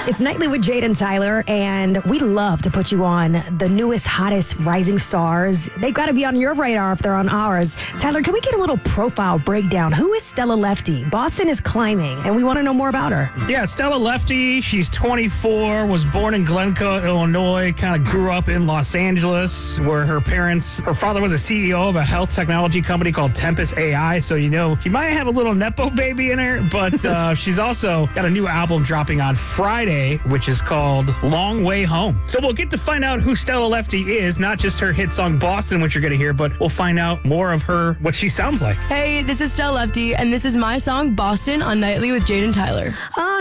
It's Nightly with Jade and Tyler, and we love to put you on the newest, hottest rising stars. They've got to be on your radar if they're on ours. Tyler, can we get a little profile breakdown? Who is Stella Lefty? Boston is climbing, and we want to know more about her. Yeah, Stella Lefty, she's 24, was born in Glencoe, Illinois, kind of grew up in Los Angeles, where her father was a CEO of a health technology company called Tempest AI, so you know, she might have a little Nepo baby in her, but she's also got a new album dropping on Friday, which is called Long Way Home. So we'll get to find out who Stella Lefty is, not just her hit song Boston, which you're going to hear, but we'll find out more of her, what she sounds like. Hey, this is Stella Lefty, and this is my song Boston on Nightly with Jade and Tyler.